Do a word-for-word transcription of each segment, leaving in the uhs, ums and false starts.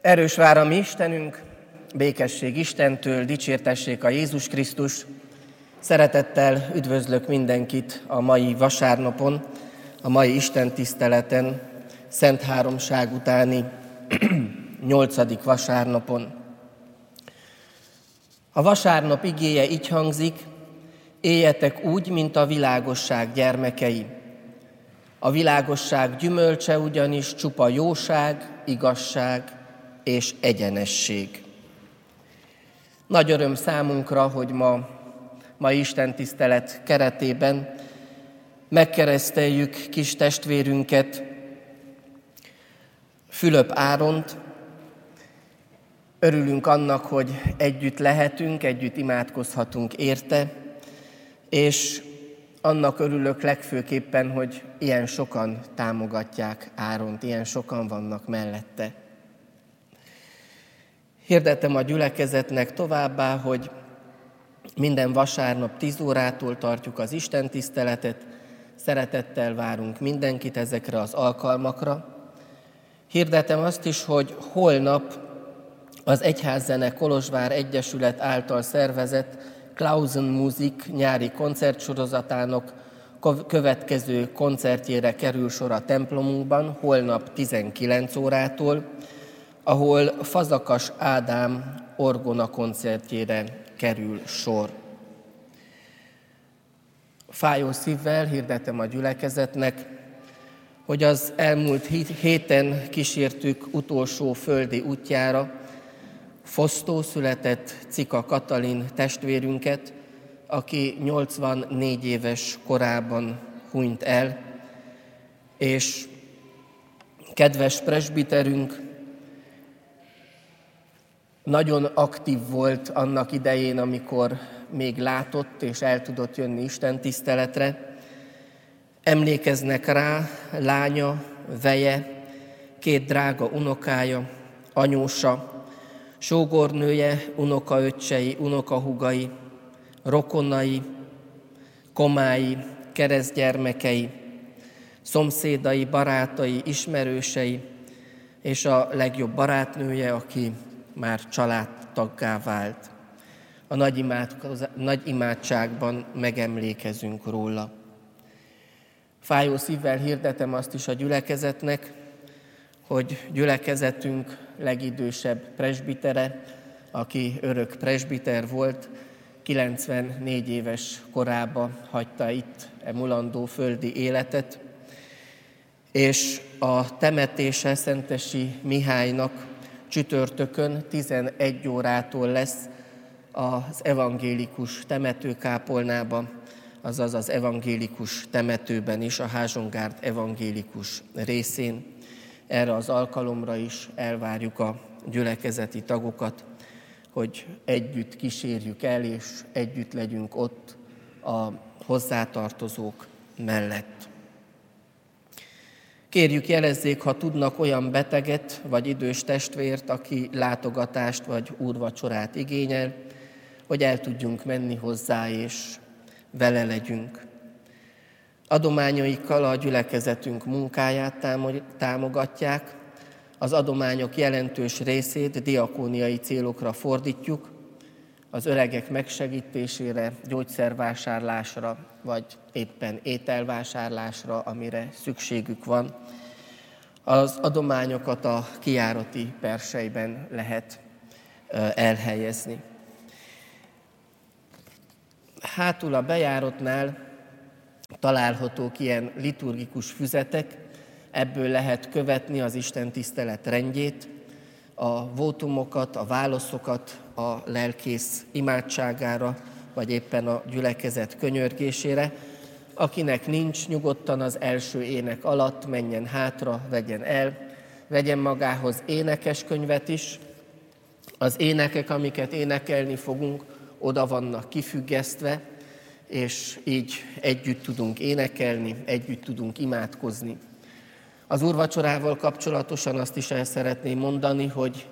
Erős vár a mi Istenünk, békesség Istentől, dicsértessék a Jézus Krisztus. Szeretettel üdvözlök mindenkit a mai vasárnapon, a mai Isten tiszteleten, Szent Háromság utáni nyolcadik vasárnapon. A vasárnap igéje így hangzik: éljetek úgy, mint a világosság gyermekei. A világosság gyümölcse ugyanis csupa jóság, igazság és egyenesség. Nagy öröm számunkra, hogy ma, ma Isten tisztelet keretében megkereszteljük kis testvérünket, Fülöp Áront. Örülünk annak, hogy együtt lehetünk, együtt imádkozhatunk érte, és annak örülök legfőképpen, hogy ilyen sokan támogatják Áront, ilyen sokan vannak mellette. Hirdetem a gyülekezetnek továbbá, hogy minden vasárnap tíz órától tartjuk az istentiszteletet, szeretettel várunk mindenkit ezekre az alkalmakra. Hirdetem azt is, hogy holnap az Egyházzene Kolozsvár Egyesület által szervezett Klausen Musik nyári koncertsorozatának következő koncertjére kerül sor a templomunkban, holnap tizenkilenc órától, ahol Fazakas Ádám orgona koncertjére kerül sor. Fájó szívvel hirdetem a gyülekezetnek, hogy az elmúlt héten kísértük utolsó földi útjára fosztó született Cika Katalin testvérünket, aki nyolcvannégy éves korában hunyt el, és kedves presbiterünk nagyon aktív volt annak idején, amikor még látott és el tudott jönni istentiszteletre. Emlékeznek rá lánya, veje, két drága unokája, anyósa, sógornője, unokaöccsei, unokahúgai, rokonai, komái, keresztgyermekei, szomszédai, barátai, ismerősei, és a legjobb barátnője, aki már családtaggá vált. A nagy, imádkoz... nagy imádságban megemlékezünk róla. Fájó szívvel hirdetem azt is a gyülekezetnek, hogy gyülekezetünk legidősebb presbitere, aki örök presbiter volt, kilencvennégy éves korában hagyta itt e mulandó földi életet, és a temetése Szentesi Mihálynak csütörtökön tizenegy órától lesz az evangélikus temetőkápolnában, azaz az evangélikus temetőben is, a Házsongárd evangélikus részén. Erre az alkalomra is elvárjuk a gyülekezeti tagokat, hogy együtt kísérjük el, és együtt legyünk ott a hozzátartozók mellett. Kérjük, jelezzék, ha tudnak olyan beteget vagy idős testvért, aki látogatást vagy úrvacsorát igényel, hogy el tudjunk menni hozzá, és vele legyünk. Adományaikkal a gyülekezetünk munkáját támogatják, az adományok jelentős részét diakóniai célokra fordítjuk, az öregek megsegítésére, gyógyszervásárlásra, vagy éppen ételvásárlásra, amire szükségük van. Az adományokat a kijárati perselyben lehet elhelyezni. Hátul a bejáratnál találhatók ilyen liturgikus füzetek, ebből lehet követni az istentisztelet rendjét, a vótumokat, a válaszokat a lelkész imádságára, vagy éppen a gyülekezet könyörgésére. Akinek nincs, nyugodtan az első ének alatt menjen hátra, vegyen el, vegyen magához énekeskönyvet is. Az énekek, amiket énekelni fogunk, oda vannak kifüggesztve, és így együtt tudunk énekelni, együtt tudunk imádkozni. Az úrvacsorával kapcsolatosan azt is el szeretném mondani, hogy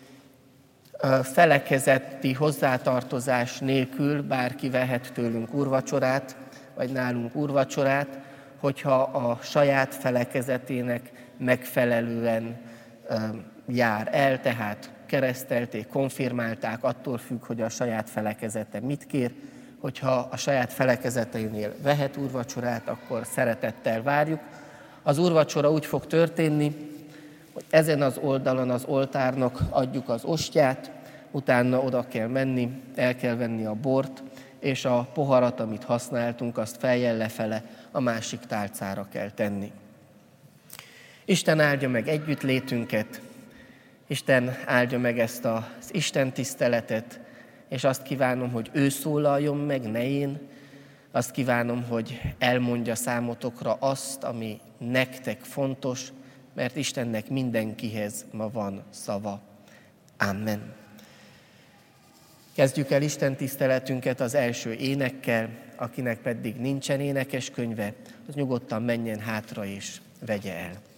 felekezeti hozzátartozás nélkül bárki vehet tőlünk úrvacsorát, vagy nálunk úrvacsorát, hogyha a saját felekezetének megfelelően jár el, tehát keresztelték, konfirmálták, attól függ, hogy a saját felekezete mit kér. Hogyha a saját felekezeteinél vehet úrvacsorát, akkor szeretettel várjuk. Az úrvacsora úgy fog történni, hogy ezen az oldalon az oltárnak adjuk az ostját, utána oda kell menni, el kell venni a bort, és a poharat, amit használtunk, azt fejjel lefele a másik tálcára kell tenni. Isten áldja meg együttlétünket, Isten áldja meg ezt az Isten tiszteletet, és azt kívánom, hogy ő szólaljon meg, ne én. Azt kívánom, hogy elmondja számotokra azt, ami nektek fontos, mert Istennek mindenkihez ma van szava. Amen. Kezdjük el Isten tiszteletünket az első énekkel, akinek pedig nincsen énekeskönyve, az nyugodtan menjen hátra és vegye el.